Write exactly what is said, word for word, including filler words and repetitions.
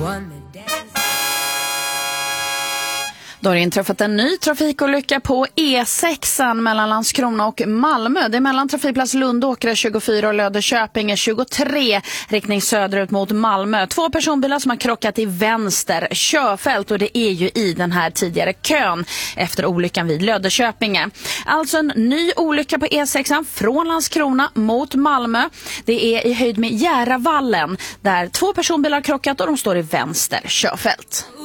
Då har det inträffat en ny trafikolycka på E sex mellan Landskrona och Malmö. Det är mellan trafikplats Lundåkra tjugofyra och Löddeköpinge tjugotre, riktning söderut mot Malmö. Två personbilar som har krockat i vänster körfält, och det är ju i den här tidigare kön efter olyckan vid Löddeköpinge. Alltså en ny olycka på E sex från Landskrona mot Malmö. Det är i höjd med Järavallen där två personbilar har krockat och de står i vänster körfält.